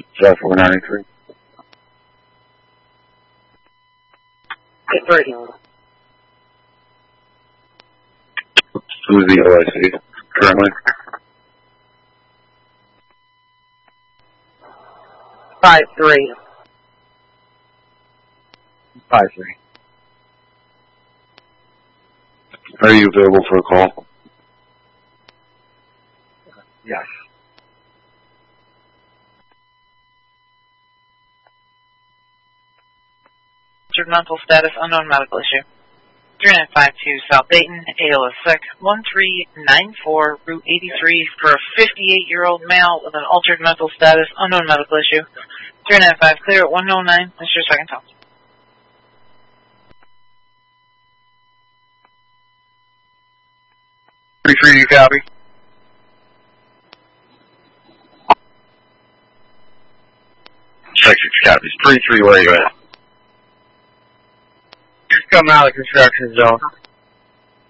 South 493. Hit 3. Who's the OIC currently? 5-3. 5-3. Are you available for a call? Yes. Mental status, unknown medical issue. 3952 South Dayton, AL is sick, 1394, Route 83 for a 58-year-old male with an altered mental status, unknown medical issue. 395 clear at 109, that's your second talk. 3-3, you copy? Check 6 copies. 3-3, where are you at? Just coming out of the construction zone.